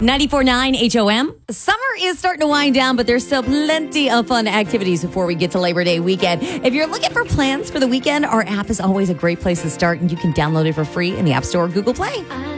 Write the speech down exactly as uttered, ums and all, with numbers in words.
ninety-four point nine H O M. Summer is starting to wind down, but there's still plenty of fun activities before we get to Labor Day weekend. If you're looking for plans for the weekend, our app is always a great place to start, and you can download it for free in the App Store or Google Play.